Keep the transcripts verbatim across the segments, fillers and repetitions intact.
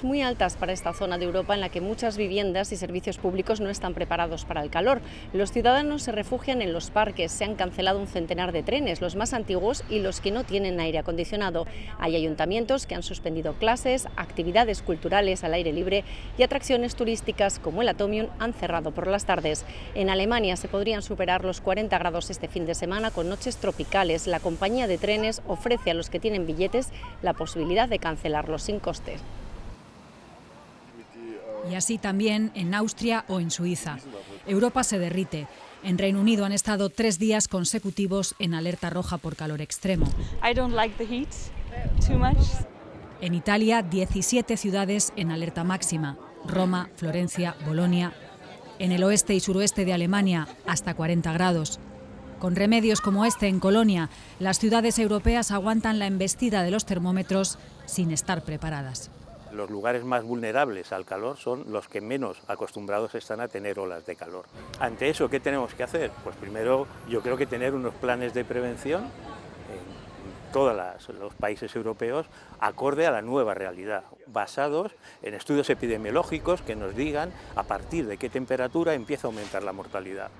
temperaturas muy altas para esta zona de Europa en la que muchas viviendas y servicios públicos no están preparados para el calor. Los ciudadanos se refugian en los parques, se han cancelado un centenar de trenes, los más antiguos y los que no tienen aire acondicionado. Hay ayuntamientos que han suspendido clases, actividades culturales al aire libre y atracciones turísticas como el Atomium han cerrado por las tardes. En Alemania se podrían superar los cuarenta grados este fin de semana con noches tropicales. La compañía de trenes ofrece a los que tienen billetes la posibilidad de cancelarlos sin coste. Y así también en Austria o en Suiza. Europa se derrite. En Reino Unido han estado tres días consecutivos en alerta roja por calor extremo. I don't like the heat too much. En Italia, diecisiete ciudades en alerta máxima. Roma, Florencia, Bolonia. En el oeste y suroeste de Alemania, hasta cuarenta grados. Con remedios como este en Colonia, las ciudades europeas aguantan la embestida de los termómetros sin estar preparadas. Los lugares más vulnerables al calor son los que menos acostumbrados están a tener olas de calor. Ante eso, ¿qué tenemos que hacer? Pues primero, yo creo que tener unos planes de prevención en todos los países europeos acorde a la nueva realidad, basados en estudios epidemiológicos que nos digan a partir de qué temperatura empieza a aumentar la mortalidad.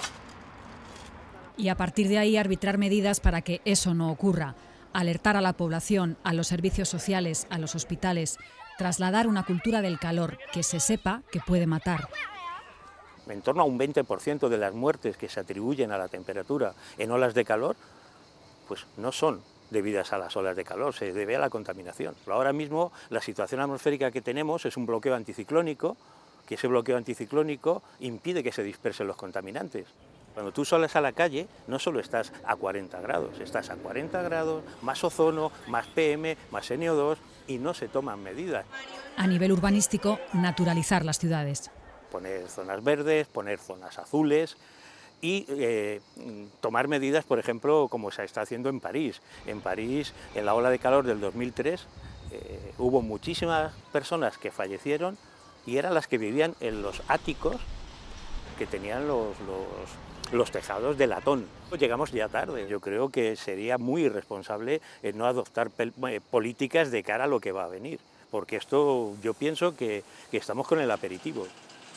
Y a partir de ahí arbitrar medidas para que eso no ocurra, alertar a la población, a los servicios sociales, a los hospitales, trasladar una cultura del calor que se sepa que puede matar. En torno a un veinte por ciento de las muertes que se atribuyen a la temperatura en olas de calor, pues no son debidas a las olas de calor, se debe a la contaminación. Ahora mismo la situación atmosférica que tenemos es un bloqueo anticiclónico, que ese bloqueo anticiclónico impide que se dispersen los contaminantes. Cuando tú sales a la calle, no solo estás a cuarenta grados, estás a cuarenta grados, más ozono, más P M, más N O dos y no se toman medidas. A nivel urbanístico, naturalizar las ciudades. Poner zonas verdes, poner zonas azules y eh, tomar medidas, por ejemplo, como se está haciendo en París. En París, en la ola de calor del dos mil tres, eh, hubo muchísimas personas que fallecieron y eran las que vivían en los áticos que tenían los... los los tejados de latón. Llegamos ya tarde. Yo creo que sería muy irresponsable no adoptar políticas de cara a lo que va a venir, porque esto yo pienso que, que estamos con el aperitivo.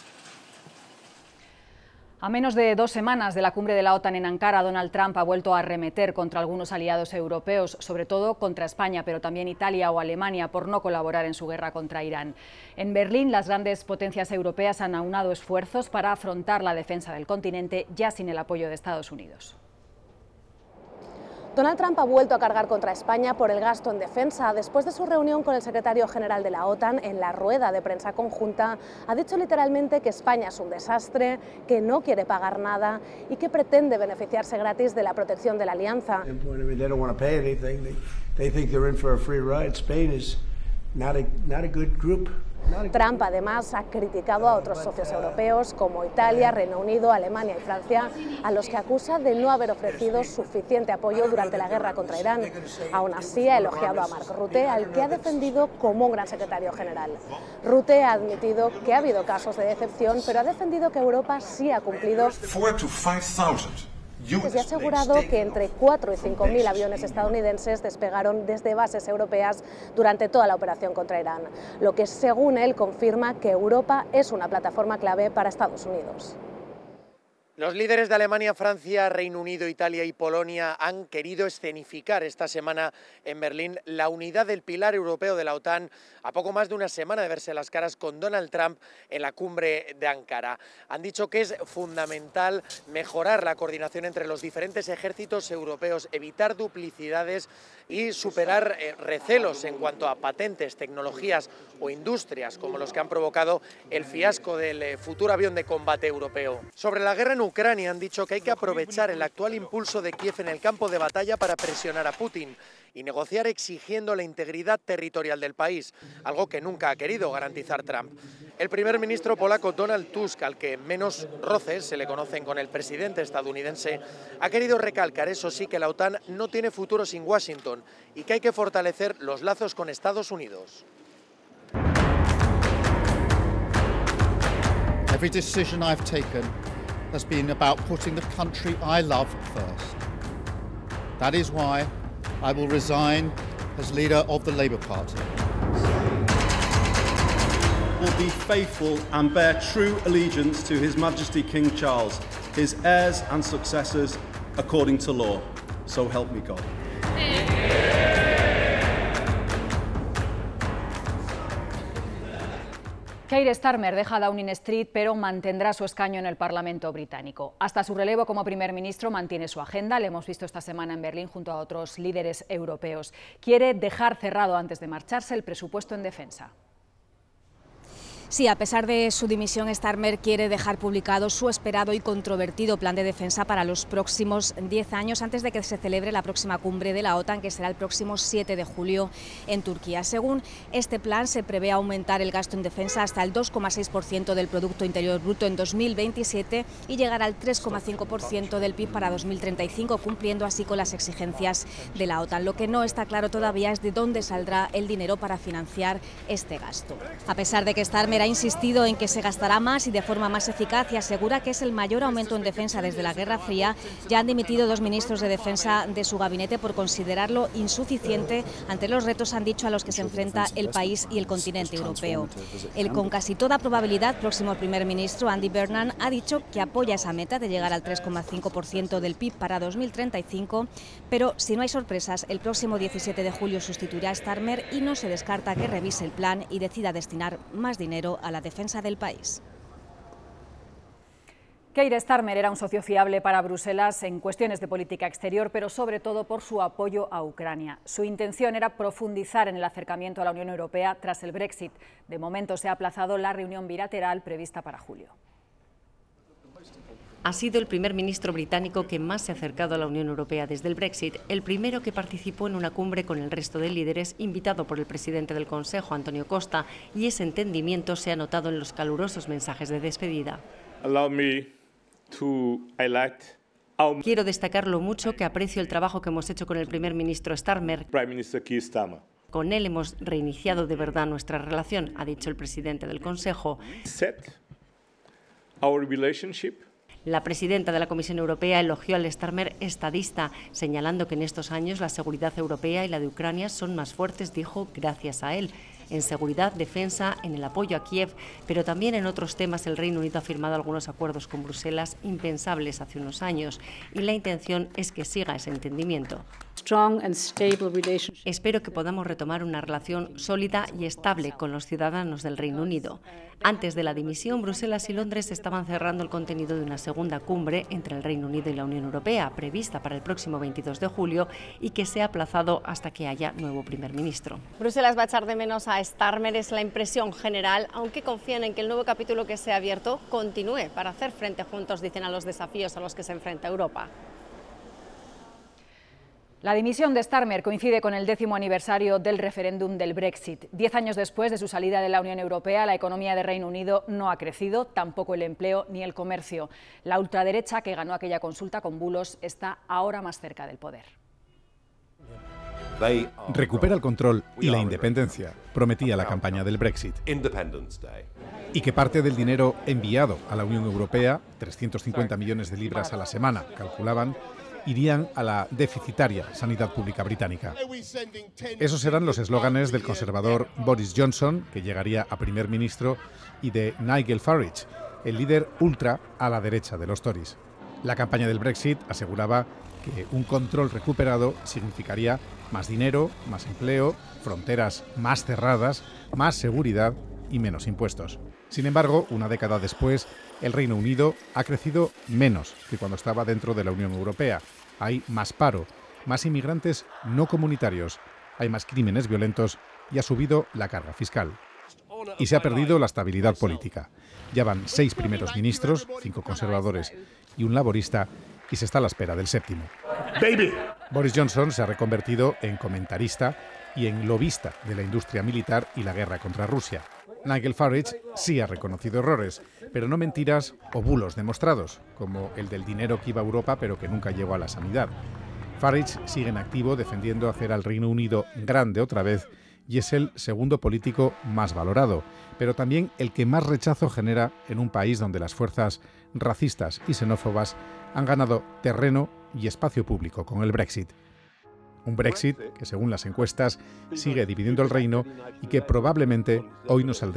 A menos de dos semanas de la cumbre de la OTAN en Ankara, Donald Trump ha vuelto a arremeter contra algunos aliados europeos, sobre todo contra España, pero también Italia o Alemania, por no colaborar en su guerra contra Irán. En Berlín, las grandes potencias europeas han aunado esfuerzos para afrontar la defensa del continente, ya sin el apoyo de Estados Unidos. Donald Trump ha vuelto a cargar contra España por el gasto en defensa. Después de su reunión con el secretario general de la OTAN, en la rueda de prensa conjunta, ha dicho literalmente que España es un desastre, que no quiere pagar nada y que pretende beneficiarse gratis de la protección de la alianza. Trump además ha criticado a otros socios europeos como Italia, Reino Unido, Alemania y Francia, a los que acusa de no haber ofrecido suficiente apoyo durante la guerra contra Irán. Aún así ha elogiado a Mark Rutte, al que ha defendido como un gran secretario general. Rutte ha admitido que ha habido casos de decepción, pero ha defendido que Europa sí ha cumplido. Pues ha asegurado que entre cuatro y cinco mil aviones estadounidenses despegaron desde bases europeas durante toda la operación contra Irán, lo que según él confirma que Europa es una plataforma clave para Estados Unidos. Los líderes de Alemania, Francia, Reino Unido, Italia y Polonia han querido escenificar esta semana en Berlín la unidad del pilar europeo de la OTAN a poco más de una semana de verse las caras con Donald Trump en la cumbre de Ankara. Han dicho que es fundamental mejorar la coordinación entre los diferentes ejércitos europeos, evitar duplicidades y superar eh, recelos en cuanto a patentes, tecnologías o industrias como los que han provocado el fiasco del eh, futuro avión de combate europeo. Sobre la guerra en Ucrania han dicho que hay que aprovechar el actual impulso de Kiev en el campo de batalla para presionar a Putin y negociar exigiendo la integridad territorial del país, algo que nunca ha querido garantizar Trump. El primer ministro polaco Donald Tusk, al que menos roces se le conocen con el presidente estadounidense, ha querido recalcar, eso sí, que la OTAN no tiene futuro sin Washington y que hay que fortalecer los lazos con Estados Unidos. Every decision I've taken has been about putting the country I love first. That is why I will resign as leader of the Labour Party. will be faithful and bear true allegiance to His Majesty King Charles, his heirs and successors, according to law. So help me God. Keir Starmer deja Downing Street, pero mantendrá su escaño en el Parlamento británico. Hasta su relevo como primer ministro mantiene su agenda, le hemos visto esta semana en Berlín junto a otros líderes europeos. Quiere dejar cerrado antes de marcharse el presupuesto en defensa. Sí, a pesar de su dimisión, Starmer quiere dejar publicado su esperado y controvertido plan de defensa para los próximos diez años, antes de que se celebre la próxima cumbre de la OTAN, que será el próximo siete de julio en Turquía. Según este plan, se prevé aumentar el gasto en defensa hasta el dos coma seis por ciento del Producto Interior Bruto en dos mil veintisiete y llegar al tres coma cinco por ciento del P I B para dos mil treinta y cinco, cumpliendo así con las exigencias de la OTAN. Lo que no está claro todavía es de dónde saldrá el dinero para financiar este gasto. A pesar de que Starmer ha insistido en que se gastará más y de forma más eficaz y asegura que es el mayor aumento en defensa desde la Guerra Fría, ya han dimitido dos ministros de defensa de su gabinete por considerarlo insuficiente ante los retos, han dicho, a los que se enfrenta el país y el continente europeo. El con casi toda probabilidad próximo primer ministro, Andy Burnham, ha dicho que apoya esa meta de llegar al tres coma cinco por ciento del P I B para dos mil treinta y cinco, pero si no hay sorpresas, el próximo diecisiete de julio sustituirá a Starmer y no se descarta que revise el plan y decida destinar más dinero a la defensa del país. Keir Starmer era un socio fiable para Bruselas en cuestiones de política exterior, pero sobre todo por su apoyo a Ucrania. Su intención era profundizar en el acercamiento a la Unión Europea tras el Brexit. De momento se ha aplazado la reunión bilateral prevista para julio. Ha sido el primer ministro británico que más se ha acercado a la Unión Europea desde el Brexit, el primero que participó en una cumbre con el resto de líderes, invitado por el presidente del Consejo, Antonio Costa, y ese entendimiento se ha notado en los calurosos mensajes de despedida. Allow me to highlight our... Quiero destacar lo mucho que aprecio el trabajo que hemos hecho con el primer ministro Starmer. Prime Minister Keir Starmer. Con él hemos reiniciado de verdad nuestra relación, ha dicho el presidente del Consejo. Set our relationship. La presidenta de la Comisión Europea elogió al Starmer estadista, señalando que en estos años la seguridad europea y la de Ucrania son más fuertes, dijo, gracias a él. En seguridad, defensa, en el apoyo a Kiev, pero también en otros temas el Reino Unido ha firmado algunos acuerdos con Bruselas impensables hace unos años y la intención es que siga ese entendimiento. Espero que podamos retomar una relación sólida y estable con los ciudadanos del Reino Unido. Antes de la dimisión, Bruselas y Londres estaban cerrando el contenido de una segunda cumbre entre el Reino Unido y la Unión Europea, prevista para el próximo veintidós de julio y que se ha aplazado hasta que haya nuevo primer ministro. Bruselas va a echar de menos a Starmer, es la impresión general, aunque confían en que el nuevo capítulo que se ha abierto continúe para hacer frente juntos, dicen, a los desafíos a los que se enfrenta Europa. La dimisión de Starmer coincide con el décimo aniversario del referéndum del Brexit. Diez años después de su salida de la Unión Europea, la economía del Reino Unido no ha crecido, tampoco el empleo ni el comercio. La ultraderecha, que ganó aquella consulta con bulos, está ahora más cerca del poder. Recupera el control y la independencia, prometía la campaña del Brexit. Y que parte del dinero enviado a la Unión Europea, trescientos cincuenta millones de libras a la semana, calculaban, irían a la deficitaria sanidad pública británica. Esos eran los eslóganes del conservador Boris Johnson, que llegaría a primer ministro, y de Nigel Farage, el líder ultra a la derecha de los Tories. La campaña del Brexit aseguraba que un control recuperado significaría más dinero, más empleo, fronteras más cerradas, más seguridad y menos impuestos. Sin embargo, una década después, el Reino Unido ha crecido menos que cuando estaba dentro de la Unión Europea. Hay más paro, más inmigrantes no comunitarios, hay más crímenes violentos y ha subido la carga fiscal. Y se ha perdido la estabilidad política. Ya van seis primeros ministros, cinco conservadores y un laborista, y se está a la espera del séptimo. Baby. Boris Johnson se ha reconvertido en comentarista y en lobista de la industria militar y la guerra contra Rusia. Nigel Farage sí ha reconocido errores, pero no mentiras o bulos demostrados, como el del dinero que iba a Europa pero que nunca llegó a la sanidad. Farage sigue en activo defendiendo hacer al Reino Unido grande otra vez y es el segundo político más valorado, pero también el que más rechazo genera en un país donde las fuerzas racistas y xenófobas han ganado terreno y espacio público con el Brexit. Un Brexit que, según las encuestas, sigue dividiendo el reino y que probablemente hoy no saldría